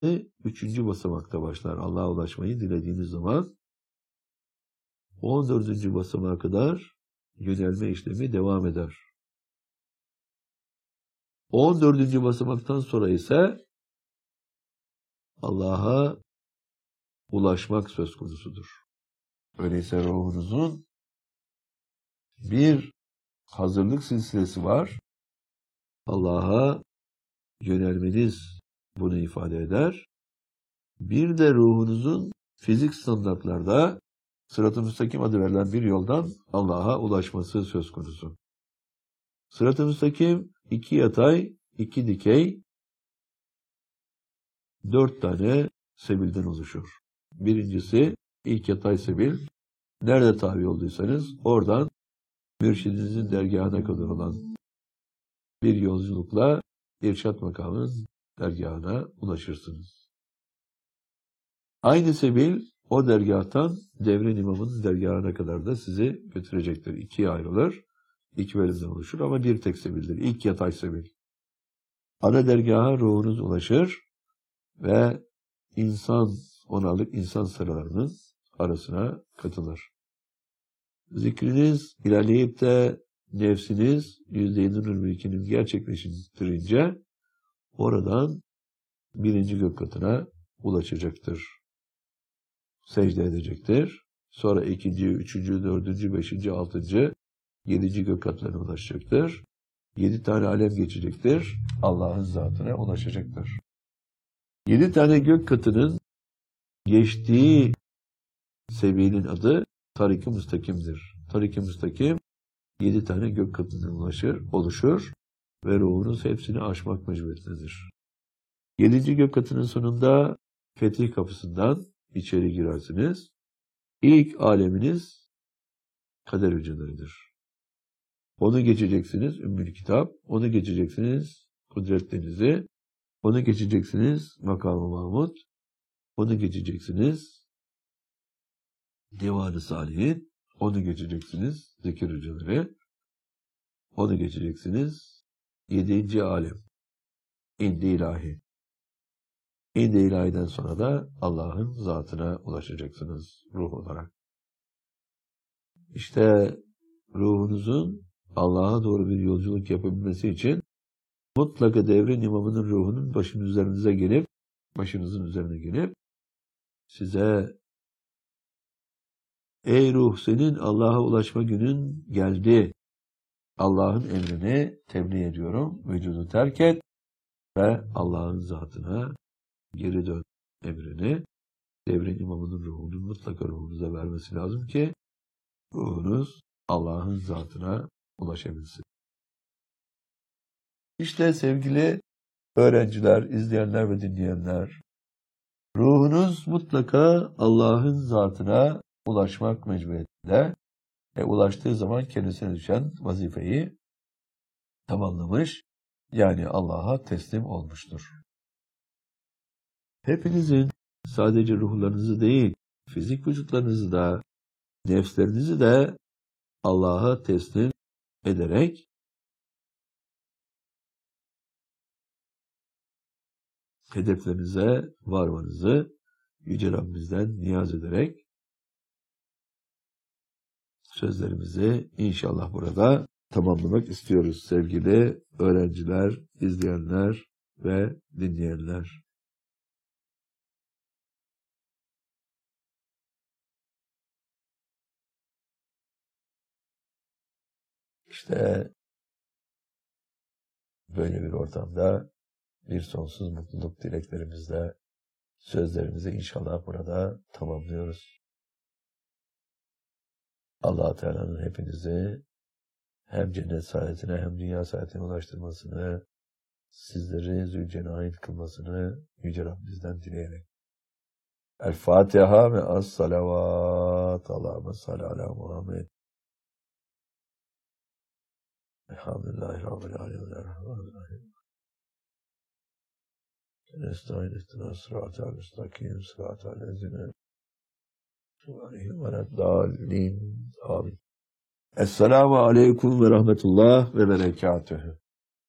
üçüncü basamakta başlar. Allah'a ulaşmayı dilediğiniz zaman 14. basamağa kadar yönelme işlemi devam eder. 14. basamaktan sonra ise Allah'a ulaşmak söz konusudur. Öyleyse ruhunuzun bir hazırlık silsilesi var. Allah'a yönelmeniz bunu ifade eder. Bir de ruhunuzun fizik standartlarda Sırat-ı Müstakim adı verilen bir yoldan Allah'a ulaşması söz konusu. Sırat-ı Müstakim 2 yatay, 2 dikey, 4 tane sebilden oluşur. Birincisi ilk yatay sebil. Nerede tabi olduysanız oradan mürşidinizin dergahına kadar olan bir yolculukla irşat makamının dergahına ulaşırsınız. Aynı sebil o dergahtan devrin imamının dergahına kadar da sizi götürecektir. İkiye ayrılır. 2 bölümden oluşur ama bir tek sebildir. İlk yatay sebil. Ana dergaha ruhunuz ulaşır ve onarlık insan sıralarının arasına katılır. Zikriniz ilerleyip de nefsiniz %7'nin mülkünü gerçekleştirince oradan 1. gök katına ulaşacaktır. Secde edecektir. Sonra 2., 3., 4., 5., 6., 7. gök katlarına ulaşacaktır. 7 tane alem geçecektir. Allah'ın zatına ulaşacaktır. 7 tane gök katının geçtiği seviyenin adı Tarik-i Müstakim'dir. Tarik-i Müstakim 7 tane gök katından oluşur ve ruhunuz hepsini aşmak mecburiyetindedir. 7. gök katının sonunda fetih kapısından içeri girersiniz. İlk aleminiz kader hücreleridir. Onu geçeceksiniz Ümmül Kitap, onu geçeceksiniz Kudret Denizi, onu geçeceksiniz Makam-ı Mahmud, onu geçeceksiniz Divan-ı Salihin, onu geçeceksiniz zikir hücreleri, onu geçeceksiniz 7. alem, İndi ilahi. İndi ilahiden sonra da Allah'ın zatına ulaşacaksınız ruh olarak. İşte ruhunuzun Allah'a doğru bir yolculuk yapabilmesi için mutlaka devrin imamının ruhunun başınızın üzerine gelip size ey ruh senin Allah'a ulaşma günün geldi. Allah'ın emrini tebliğ ediyorum. Vücudu terk et ve Allah'ın zatına geri dön emrini devrin imamının ruhunun mutlaka ruhunuza vermesi lazım ki ruhunuz Allah'ın zatına ulaşabilsin. İşte sevgili öğrenciler, izleyenler ve dinleyenler, ruhunuz mutlaka Allah'ın zatına ulaşmak mecburiyetinde ve ulaştığı zaman kendisine düşen vazifeyi tamamlamış, yani Allah'a teslim olmuştur. Hepinizin sadece ruhlarınızı değil, fizik vücutlarınızı da, nefslerinizi de Allah'a teslim ederek hedeflerinize varmanızı Yüce Rabbimizden niyaz ederek sözlerimizi inşallah burada tamamlamak istiyoruz sevgili öğrenciler, izleyenler ve dinleyenler. İşte böyle bir ortamda bir sonsuz mutluluk dileklerimizle sözlerimizi inşallah burada tamamlıyoruz. Allah-u Teala'nın hepinizi hem cennet saadetine hem dünya saadetine ulaştırmasını, sizleri Zülcenahin kılmasını Yüce Rabbimizden dileyerek. El-Fatiha ve as-salavat. Allahümme salli ala Muhammed. Elhamdülillahi Rabbil alemin. Nesta'in istina sıratel müstakim sıratel lezine Amin. Esselamu aleyküm ve rahmetullah ve berekatühü.